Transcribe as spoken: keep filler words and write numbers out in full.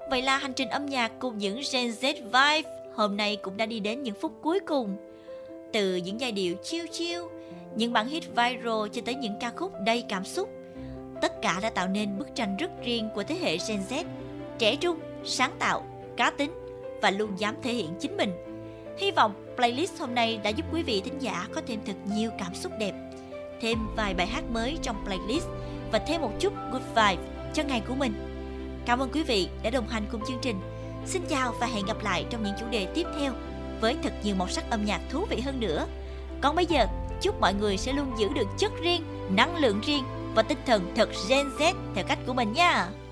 Vậy là hành trình âm nhạc cùng những Gen Z vibe hôm nay cũng đã đi đến những phút cuối cùng. Từ những giai điệu chill chill, những bản hit viral cho tới những ca khúc đầy cảm xúc, tất cả đã tạo nên bức tranh rất riêng của thế hệ Gen Z, trẻ trung, sáng tạo, cá tính và luôn dám thể hiện chính mình. Hy vọng playlist hôm nay đã giúp quý vị thính giả có thêm thật nhiều cảm xúc đẹp, thêm vài bài hát mới trong playlist và thêm một chút good vibe cho ngày của mình. Cảm ơn quý vị đã đồng hành cùng chương trình. Xin chào và hẹn gặp lại trong những chủ đề tiếp theo với thật nhiều màu sắc âm nhạc thú vị hơn nữa. Còn bây giờ, chúc mọi người sẽ luôn giữ được chất riêng, năng lượng riêng và tinh thần thật Gen Z theo cách của mình nha.